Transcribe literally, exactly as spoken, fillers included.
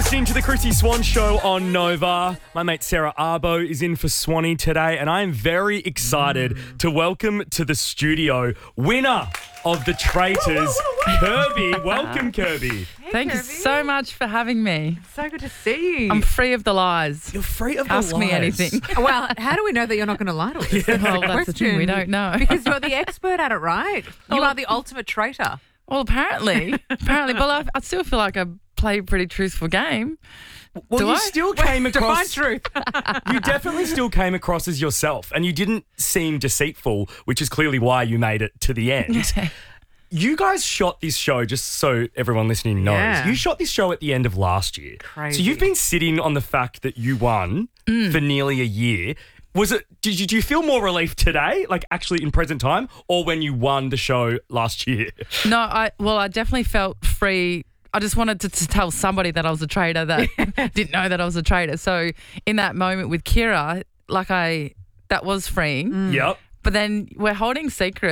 listening to the Chrissy Swan Show on Nova. My mate Sarah Arbo is in for Swanee today, and I am very excited mm. to welcome to the studio winner of the Traitors, Kirby. Welcome, Kirby. Hey, Thank Kirby. you so much for having me. So good to see you. I'm free of the lies. You're free of the Ask lies. Ask me anything. Well, how do we know that you're not going to lie to us? Yeah. Well, that's question. the thing. We don't know. Because you're the expert at it, right? You well, are the ultimate traitor. Well, apparently. apparently. But I, I still feel like I play a pretty truthful game. Well, Do you I? still came across... Define truth. You definitely still came across as yourself, and you didn't seem deceitful, which is clearly why you made it to the end. Yeah. You guys shot this show, just so everyone listening knows, yeah. you shot this show at the end of last year. Crazy. So you've been sitting on the fact that you won mm. for nearly a year. Was it? Did you, do you feel more relief today, like actually in present time, or when you won the show last year? No, I well, I definitely felt free. I just wanted to, to tell somebody that I was a traitor that didn't know that I was a traitor. So in that moment with Kira, like I, that was freeing. Mm. Yep. But then we're holding secrets.